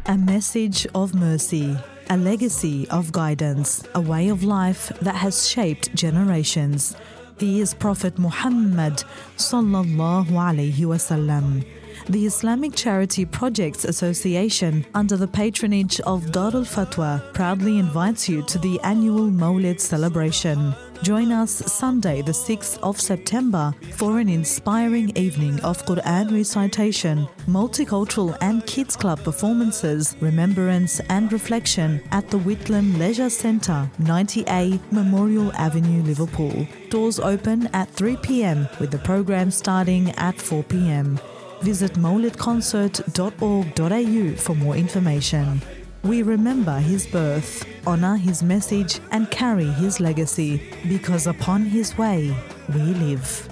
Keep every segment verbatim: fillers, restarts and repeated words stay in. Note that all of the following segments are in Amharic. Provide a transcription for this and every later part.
A message of mercy, a legacy of guidance, a way of life that has shaped generations. He is Prophet Muhammad sallallahu alaihi wasallam. The Islamic Charity Projects Association, under the patronage of Darul Fatwa, proudly invites you to the annual Mawlid celebration. Join us Sunday the sixth of September for an inspiring evening of Quran recitation, multicultural and kids club performances, remembrance and reflection at the Whitlam Leisure Centre, ninety A Memorial Avenue, Liverpool. Doors open at three p m with the program starting at four p m. Visit mawlid concert dot org dot a u for more information. We remember his birth, honour his message and carry his legacy, because upon his way we live.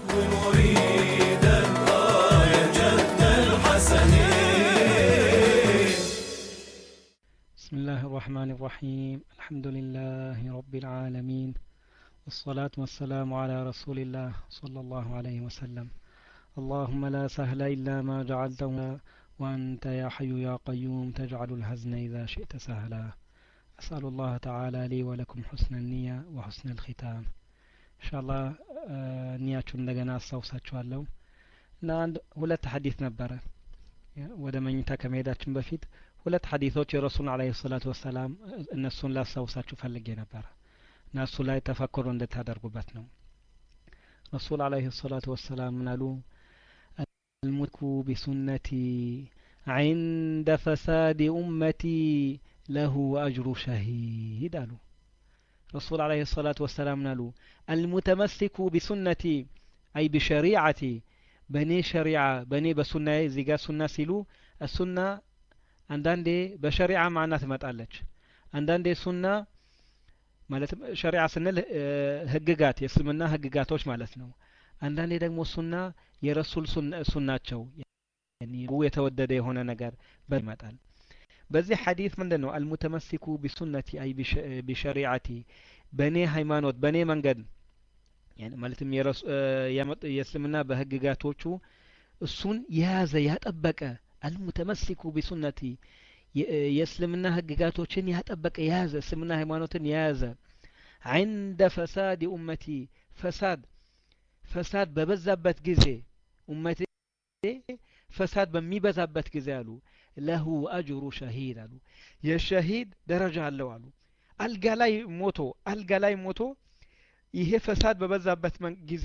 بسم الله الرحمن الرحيم الحمد لله رب العالمين والصلاة والسلام على رسول الله صلى الله عليه وسلم اللهم لا سهل إلا ما جعلته وأنت يا حي يا قيوم تجعل الحزن إذا شئت سهلا أسأل الله تعالى لي ولكم حسن النية وحسن الختام إن شاء الله نياتكم لغنا أستوصاتشوالو ناند ሁለት ሐዲስ ነበረ ወደ መኝታ ከመሄዳችን በፊት ሁለት ሐዲሶች የረሱል አለይሂ ሰላቱ ወሰላም እነሱን ላስታውሳችሁ ፈልጌ ነበር እና እሱ ላይ ተፈክሮ እንድታደርጉበት ነው ረሱል አለይሂ ሰላቱ ወሰላም ምናሉ المتك بسنتي عند فساد أمتي له أجر شهيد قالوا رسول عليه الصلاة والسلام قالوا المتمسك بسنتي أي بشريعتي بني شريعة بني بسنة زيقا سنة سيلو السنة عندان دي بشريعة معناه متقالج عندان دي سنة مالت شريعة سنة هققات يسلمنا هققاتوش مالتنا عندان دي دقمو السنة የረሱል ሱናቸው يعني هو የተወደደ የሆነ ነገር በመጣል በዚህ ሐዲስ ምንድነው المتمسك بسنتي اي بشريعتي በኔ ሃይማኖት በኔ መንገድ يعني ማለትም የእስልምና በህግጋቶቹ እሱን የያዘ ያጠበቀ المتمسك بسنتي የእስልምና ህግጋቶችን ያጠበቀ የያዘ እስልምና ሃይማኖትን የያዘ عند فساد امتي فساد فساد በበዛበት ጊዜ ኡመቴ ፈሳድ በሚበዛበት ጊዜ አሉ ለሁ አጅሩ ሸሂድ አሉ የሸሂድ ደረጃ አለው አሉ አልጋ ላይ ሞቶ አልጋ ላይ ሞቶ ይሄ ፈሳድ በበዛበት ጊዜ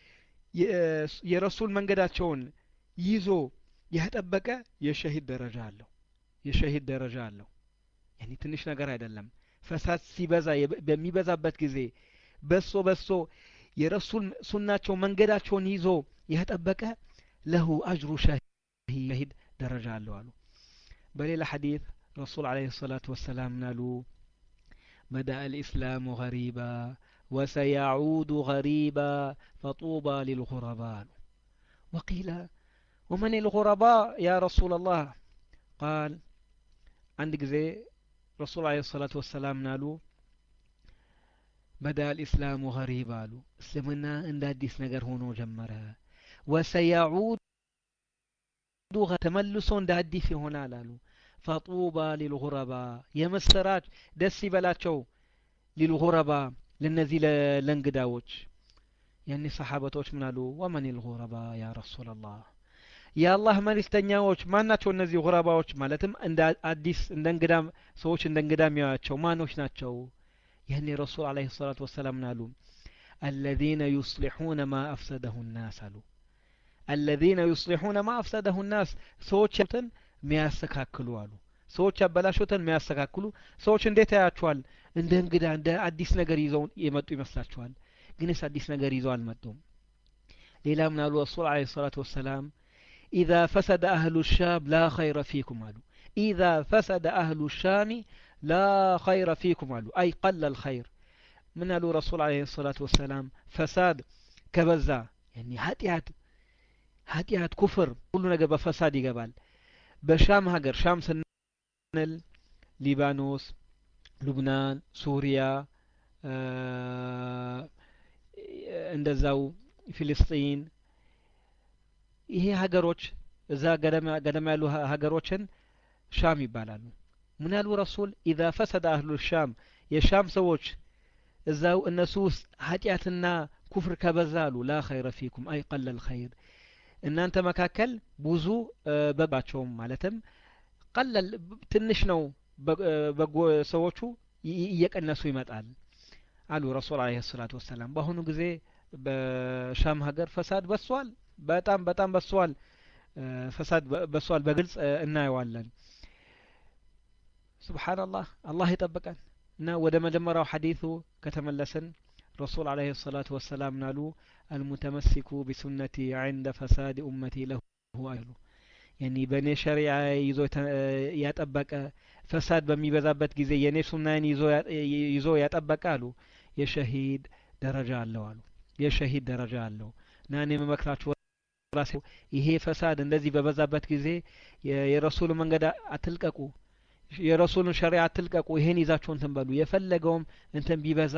የረሱል መንገዳቸውን ይዞ ያጠበቀ የሸሂድ ደረጃ አለው የሸሂድ ደረጃ አለው يعني ትንሽ ነገር አይደለም ፈሳድ ሲበዛ በሚበዛበት ጊዜ በሶ በሶ የረሱል ሱናቸው መንገዳቸውን ይዞ ያጠበቀ ለሁ አጅሩ ሸሂድ ደረጃ አለው አሉ በሌላ ሐዲስ ረሱል አለይሂ ሰላቱ ወሰላም ናሉ بدأ الإسلام غريبا وسيعود غريبا فطوبى للغرباء وقيل ومن الغرباء يا رسول الله قال عندك زي رسول عليه الصلاة والسلام نالو بدأ الإسلام غريبا له اسلمنا عند حديث نجر هونو جمرة وسيعود تملسون عند حديث هنا لالو فطوبى للغرباء يمسراج دسي بلاچو للغرباء للنزيل لنقداوش يعني صحابتوش منالو ومن الغرباء يا رسول الله يا الله መልእክተኛዎች ማናቸው እነዚህ غرباዎች ማለትም እንደ አዲስ እንደ እንግዳም ሰዎች እንደ እንግዳም ያያቸው ማኖች ናቸው يعني رسول عليه الصلاة والسلام نالو الذين يصلحون ما أفسده الناس قالوا الذين يصلحون ما أفسده الناس سوچتن ሚያስተካክሉ አሉ ሰዎች አበላሹትን ሚያስተካክሉ ሰዎች እንዴት ያያቸዋል እንደ እንግዳ እንደ አዲስ ነገር ይዘው የመጡ ይመስላችኋል ግንስ አዲስ ነገር ይዘው አልመጡም ሌላም ናሉ ረሱል عليه الصلاة والسلام إذا فسد أهل الشام لا خير فيكم قالوا إذا فسد أهل الشام لا خير فيكم قالوا أي قل الخير من قالوا رسول عليه الصلاة والسلام فساد كبزا يعني هاتيات هاتيات كفر كل نجا بفساد يقبل بشام هاجر شام سنل ليبانوس لبنان سوريا እንደዛው ፊልስጤን ይሄ ሀገሮች እዛ ገደማ ገደማ ያሉ ሀገሮችን ሻም ይባላሉ ምን ያሉ ረሱል ኢዛ ፈሰደ አህሉ ሻም የሻም ሰዎች እዛው እነሱ ውስጥ ኃጢአትና ኩፍር ከበዛሉ ላ ኸይረ ፊኩም አይ ቀለል ኸይር እናንተ መካከል ብዙ በባቸውም ማለትም ቀለል ትንሽ ነው በጎ ሰዎቹ እየቀነሱ ይመጣል አሉ ረሱል አለይሂ ሰላቱ ወሰለም በአሁኑ ጊዜ በሻም ሀገር ፈሳድ በሷል በጣም በጣም በሷል ፈሳድ በሷል በግልጽ እናየዋለን ሱብሃንአላህ አላህ ይጠብቀን እና ወደ መጀመሪያው ሐዲሱ ከተመለሰን ረሱል አለይሂ ሰላቱ ወሰላም ናሉ المتمسك بسنتي عند فساد امتي له አይሉ ያኒ በኔ ሸሪዓ ይዞ ያጠበቀ ፈሳድ በሚበዛበት ጊዜ የኔ ሱናን ይዞ ይዞ ያጠበቀ አሉ የሸሂድ ደረጃ አለው አሉ የሸሂድ ደረጃ አለው እና እኔ መመክራችሁ ራሴ ይሄ ፈሳድ እንደዚህ በበዛበት ጊዜ የረሱል መንገድ አትልቀቁ የረሱልን ሸሪዓ አትልቀቁ ይሄን ይዛችሁ እንትን በሉ የፈለገውም እንትን ቢበዛ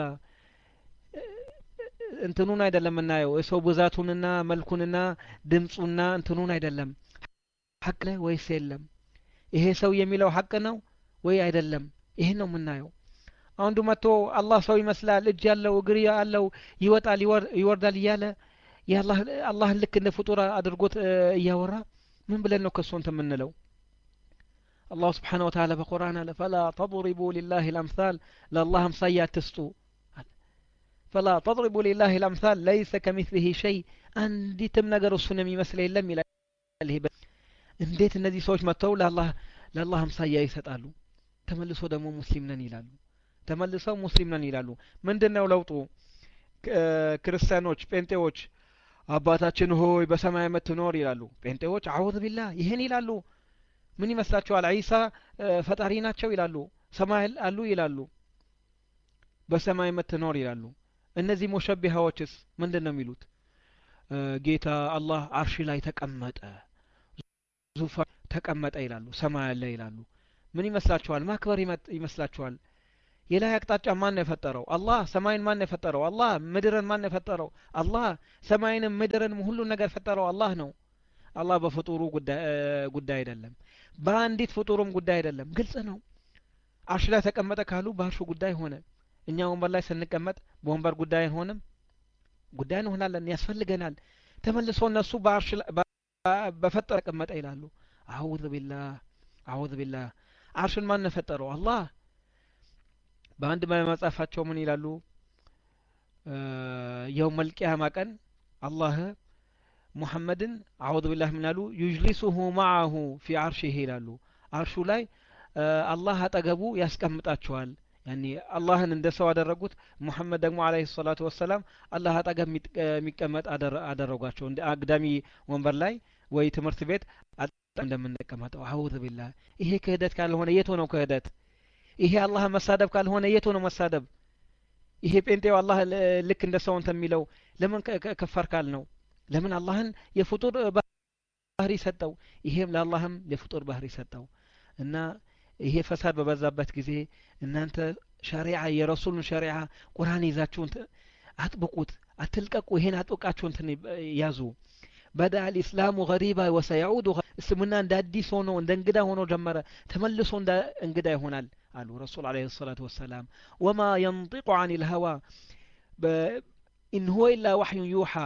እንትኑን አይደለም እናየው እሰው ብዛቱንና መልኩንና ድምጹና እንትኑን አይደለም ሐቅ ላይ ወይስ የለም ይሄ ሰው የሚለው ሐቅ ነው ወይ አይደለም ይሄን ነው የምናየው አንዱ መጥቶ አላህ ሰው ይመስላል እጅ ያለው እግር ያለው ይወጣል ይወርዳል እያለ ያላህ አላህ ልክ እንደ ፍጡር አድርጎት እያወራ ምን ብለን ነው ከሱ እንትን የምንለው الله سبحانه وتعالى في القرآن فلا تضربوا لله الأمثال لله مسيا تستو فلا تضربوا لله الأمثال ليس كمثله شيء عندي تم نجر السنمي مثل لم يلا انديت النذي سوش متو لله لله مسيا يسألوا تملسوا دمو مسلمنا يلالو تملسوا مسلمنا يلالو من دنا ولوطو ክርስቲያኖች ጴንጤዎች አባታችን ሆይ በሰማይ የምትኖር ይላሉ ጴንጤዎች አዑዙ ቢላህ ይሄን ይላሉ ምን ይመስላችኋል ዒሳ ፈጣሪ ናቸው ይላሉ ሰማይ አሉ ይላሉ በሰማይ የምትኖር ይላሉ እነዚህ ሙሸቢሃዎችስ ምንድነው የሚሉት ጌታ አላህ አርሽ ላይ ተቀመጠ ዙፋ ተቀመጠ ይላሉ ሰማይ አለ ይላሉ ምን ይመስላችኋል ማክበር ይመስላችኋል የላይ አቅጣጫ ማን ነው የፈጠረው አላህ ሰማይን ማን ነው የፈጠረው አላህ ምድርን ማን ነው የፈጠረው አላህ ሰማይንም ምድርን ሁሉ ነገር ፈጠረው አላህ ነው አላህ በፍጡሩ ጉዳይ ጉዳይ አይደለም በአንዲት ፍጡሩም ጉዳይ አይደለም ግልጽ ነው አርሽ ላይ ተቀመጠ ካሉ በአርሹ ጉዳይ ሆነ እኛ ወንበር ላይ ስንቀመጥ በወንበር ጉዳይ ሆነም ጉዳይ እንሆናለን ያስፈልገናል ተመልሶ እነሱ በአርሽ በፈጠረ ተቀመጠ ይላሉ አዑዙ ቢላህ አዑዙ ቢላህ አርሽን ማን ነው የፈጠረው አላህ በአንድ መጽሐፋቸው ምን ይላሉ የውመል ቂያማ ቀን አላህ ሙሐመድን አዑዙ ቢላህ ምን አሉ ይጅሊሱሁ ማዐሁ ፊ አርሺሂ ይላሉ አርሹ ላይ አላህ አጠገቡ ያስቀምጣቸዋል ያኒ አላህን እንደ ሰው አደረጉት ሙሐመድ ደግሞ አለይሂ ሰላቱ ወሰላም አላህ አጠገብ የሚቀመጥ አደረጓቸው እንደ አግዳሚ ወንበር ላይ ወይ ትምህርት ቤት እንደምንቀመጠው አዑዙ ቢላህ ይሄ ክህደት ካልሆነ የት ሆነው ክህደት ይሄ አላህ መሳደብ ካልሆነ የት ሆነው መሳደብ ይሄ ጴንጤው አላህ ልክ እንደ ሰው እንትን የሚለው ለምን ከፈር ካል ነው ለምን አላህን የፍጡር ባህሪ ሰጠው ይሄም ለአላህም የፍጡር ባህሪ ሰጠው እና ይሄ ፈሳድ በበዛበት ጊዜ እናንተ ሸሪዓ የረሱልን ሸሪዓ ቁርአን ይዛችሁ አጥብቁት አትልቀቁ ይሄን አጥብቃችሁ እንትን ያዙ بدأ الإسلام غريبا وسيعود اسمنا عند አዲስ ሆኖ እንደ እንግዳ ሆኖ ጀመረ ተመልሶ እንደ እንግዳ ይሆናል አሉ ረሱል አለይሂ ሰላቱ ወሰላም وما ينطق عن الهوى إن هو إلا وحي يوحى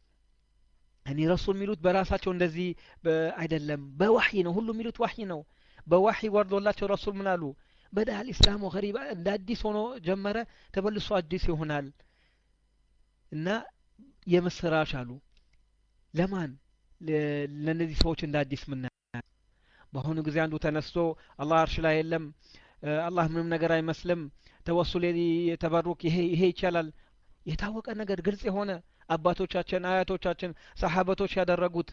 يعني رسول ሚሉት በራሳቸው እንደዚህ አይደለም በወህይ ነው ሁሉ ሚሉት ወህይ ነው በወህይ ወርዶላቸው ረሱል ምን አሉ بدأ الإسلام غريبا እንደ አዲስ ሆኖ ጀመረ ተመልሶ አዲስ ይሆናል እና የምስራች አሉ ለማን ለነዚህ ሰዎች እንደ አዲስ ምን በአሁኑ ጊዜ አንዱ ተነስቶ አላህ አርሽ ላይ የለም አላህ ምንም ነገር አይመስልም ተወሱል የተበሩክ ይሄ ይሄ ይቻላል የታወቀ ነገር ግልጽ የሆነ አባቶቻችን አያቶቻችን ሰሃበቶች ያደረጉት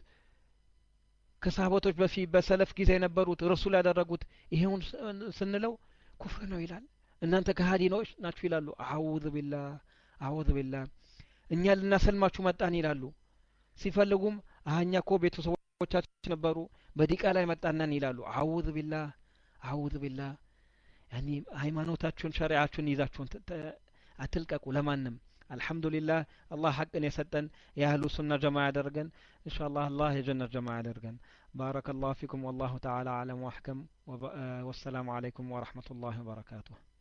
ከሰሃበቶች በፊት በሰለፍ ጊዜ የነበሩት ረሱል ያደረጉት ይሄውን ስንለው ኩፍር ነው ይላል እናንተ ከሃዲኖች ናችሁ ይላሉ አዑዙ ቢላህ አዑዙ ቢላህ እኛ ልናሰልማችሁ መጣን ይላሉ ሲፈልጉም አኛ ኮ ቤተሰቦቻችን ነበሩ በዲቃ ላይ መጣናን ይላሉ አዑዙ ቢላህ አዑዙ ቢላህ ያኒ ሃይማኖታችሁን ሸሪዓችሁን ይዛችሁን አትልቀቁ ለማንም አልহামዱሊላህ አላህ ሐቅን የሰጠን የአህሉ ሱና ጀማዓ ያደርገን ኢንሻአላህ አላህ የጀነት ጀማዓ ያደርገን بارك الله فيكم والله تعالى أعلم وأحكم وب... والسلام عليكم ورحمة الله وبركاته.